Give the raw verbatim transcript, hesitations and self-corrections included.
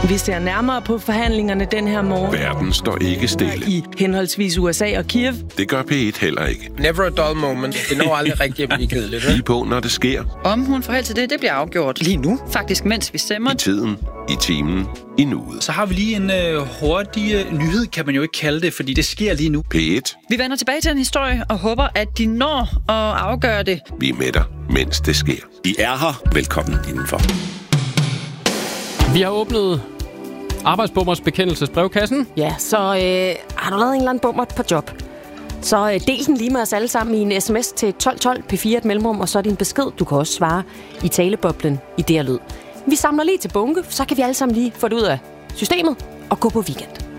Vi ser nærmere på forhandlingerne den her morgen. Verden står ikke stille. I henholdsvis U S A og Kiev. Det gør P et heller ikke. Never a dull moment. Det når aldrig rigtig at blive kedeligt. Lige på, når det sker. Om hun får held til det, det bliver afgjort lige nu. Faktisk, mens vi stemmer. I tiden, i timen, i nuet. Så har vi lige en øh, hurtig øh, nyhed, kan man jo ikke kalde det, fordi det sker lige nu. P et. Vi vender tilbage til en historie og håber, at de når at afgøre det. Vi er med dig, mens det sker. I er her. Velkommen indenfor. Vi har åbnet arbejdsbummers bekendelsesbrevkassen. Ja, så øh, har du lavet en eller anden bummer på job, så øh, del den lige med os alle sammen i en sms til tolv tolv P fire et mellemrum, og så er din besked. Du kan også svare i taleboblen i det her lyd. Vi samler lige til bunke, så kan vi alle sammen lige få det ud af systemet og gå på weekend.